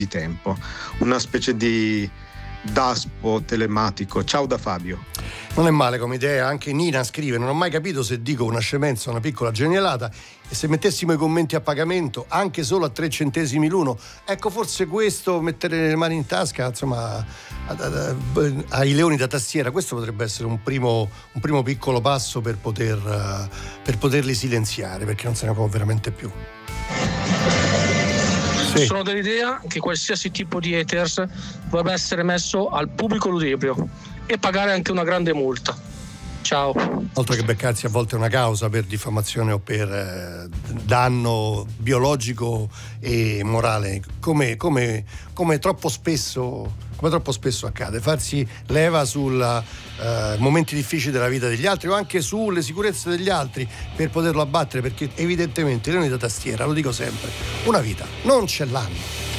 di tempo, una specie di daspo telematico. Ciao da Fabio. Non è male come idea. Anche Nina scrive: non ho mai capito se dico una scemenza o una piccola genialata, e se mettessimo i commenti a pagamento anche solo a 3 centesimi l'uno. Ecco, forse questo, mettere le mani in tasca, insomma, ai leoni da tastiera, questo potrebbe essere un primo piccolo passo per poterli silenziare, perché non se ne può veramente più. Sì. Sono dell'idea che qualsiasi tipo di haters dovrebbe essere messo al pubblico ludibrio e pagare anche una grande multa. Ciao. Oltre che beccarsi a volte una causa per diffamazione o per danno biologico e morale, come troppo spesso accade, farsi leva sul momenti difficili della vita degli altri o anche sulle sicurezze degli altri per poterlo abbattere, perché evidentemente i leoni da tastiera, lo dico sempre, una vita non ce l'hanno.